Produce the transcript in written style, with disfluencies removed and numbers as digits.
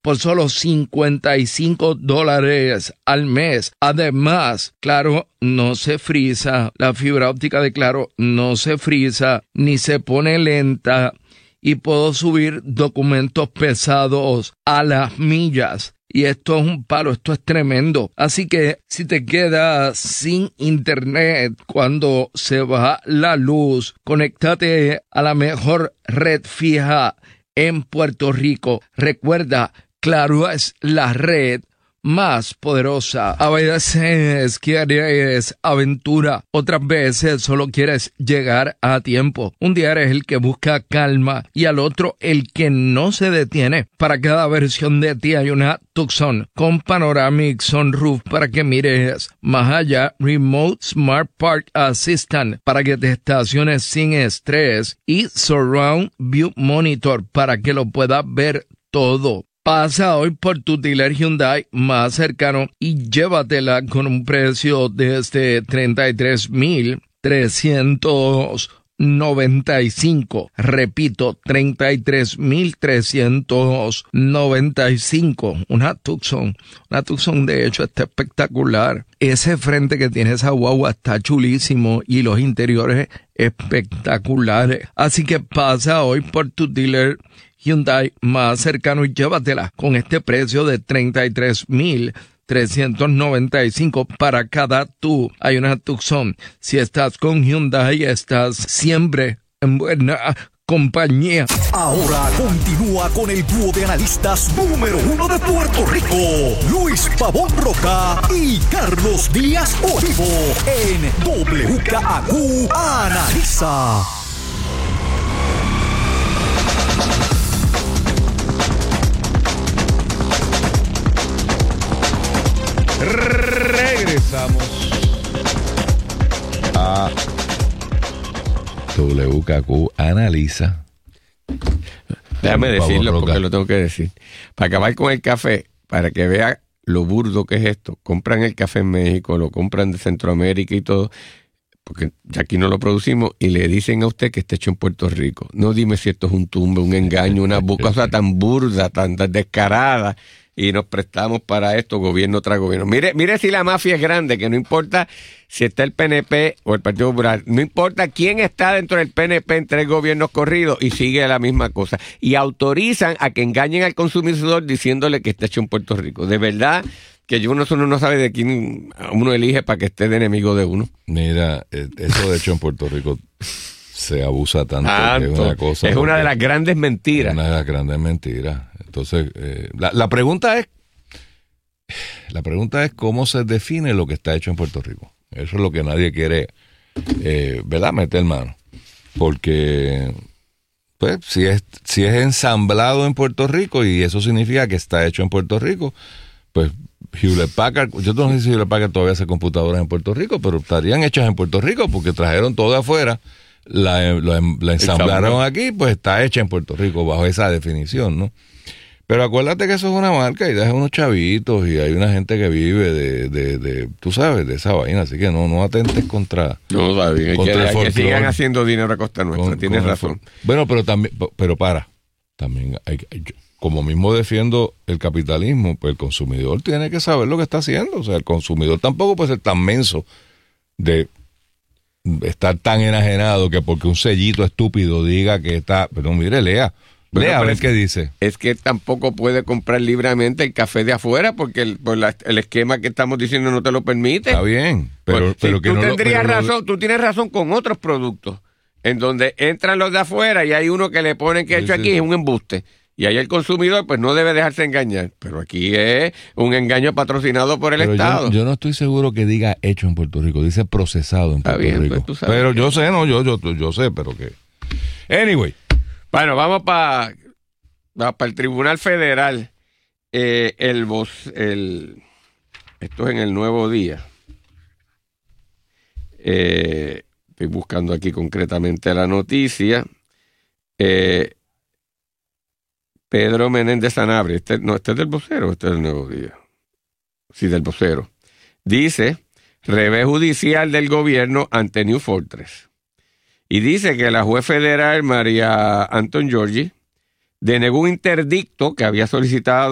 por solo $55 al mes. Además, Claro no se frisa, la fibra óptica de Claro no se frisa ni se pone lenta y puedo subir documentos pesados a las millas. Y esto es un palo, esto es tremendo. Así que si te quedas sin internet cuando se va la luz, conéctate a la mejor red fija en Puerto Rico. Recuerda, Claro es la red más poderosa. A veces quieres aventura, otras veces solo quieres llegar a tiempo. Un día eres el que busca calma y al otro el que no se detiene. Para cada versión de ti hay una Tucson con Panoramic Sunroof para que mires más allá, Remote Smart Park Assistant para que te estaciones sin estrés y Surround View Monitor para que lo puedas ver todo. Pasa hoy por tu dealer Hyundai más cercano y llévatela con un precio desde $33,395. Repito, $33,395. Una Tucson de hecho está espectacular. Ese frente que tiene esa guagua está chulísimo y los interiores espectaculares. Así que pasa hoy por tu dealer Hyundai más cercano y llévatela con este precio de $33,395 para cada tú. Hay una Tucson. Si estás con Hyundai, estás siempre en buena compañía. Ahora continúa con el dúo de analistas número 1 de Puerto Rico, Luis Pavón Roca y Carlos Díaz Olivo, en WKAQ Analiza. Regresamos a WKQ Analiza. Déjame decirlo porque lo tengo que decir. Para acabar con el café, para que vea lo burdo que es esto, compran el café en México, lo compran de Centroamérica y todo, porque ya aquí no lo producimos, y le dicen a usted que está hecho en Puerto Rico. No dime si esto es un tumbe, un engaño, una cosa tan burda, tan descarada. Y nos prestamos para esto, gobierno tras gobierno. Mire si la mafia es grande, que no importa si está el PNP o el Partido Popular, no importa quién está dentro del PNP en 3 gobiernos corridos y sigue la misma cosa. Y autorizan a que engañen al consumidor diciéndole que está hecho en Puerto Rico. De verdad que uno no sabe de quién uno elige para que esté de enemigo de uno. Mira, eso de hecho en Puerto Rico se abusa tanto que es una cosa. Es una de las grandes mentiras. Una de las grandes mentiras. Entonces, la pregunta es cómo se define lo que está hecho en Puerto Rico. Eso es lo que nadie quiere, ¿verdad? Meter mano. Porque, pues, si es ensamblado en Puerto Rico y eso significa que está hecho en Puerto Rico, pues Hewlett Packard, yo no sé si Hewlett Packard todavía hace computadoras en Puerto Rico, pero estarían hechas en Puerto Rico porque trajeron todo de afuera, la ensamblaron aquí, pues está hecha en Puerto Rico bajo esa definición, ¿no? Pero acuérdate que eso es una marca y deja unos chavitos y hay una gente que vive de tú sabes, de esa vaina, así que no atentes contra. No, está bien, hay que sigan haciendo dinero a costa nuestra, tienes razón. Bueno, pero también como mismo defiendo el capitalismo, pues el consumidor tiene que saber lo que está haciendo, o sea, el consumidor tampoco puede ser tan menso de estar tan enajenado que porque un sellito estúpido diga que está, pero mire, lea a ver qué dice. Es que tampoco puede comprar libremente el café de afuera porque el esquema que estamos diciendo no te lo permite. Está bien, pero que tú tendrías razón, tú tienes razón con otros productos en donde entran los de afuera y hay uno que le ponen que hecho aquí es un embuste. Y ahí el consumidor pues no debe dejarse engañar. Pero aquí es un engaño patrocinado por el Estado. Yo no estoy seguro que diga hecho en Puerto Rico, dice procesado en Puerto Rico. Pues tú sabes pero yo sé, yo sé, pero que... Anyway. Bueno, vamos para el Tribunal Federal. Esto es en el Nuevo Día. Estoy buscando aquí concretamente la noticia. Pedro Menéndez Sanabria, este es del Vocero, este es del Nuevo Día. Sí, del Vocero. Dice, revés judicial del gobierno ante New Fortress. Y dice que la juez federal María Anton Giorgi denegó un interdicto que había solicitado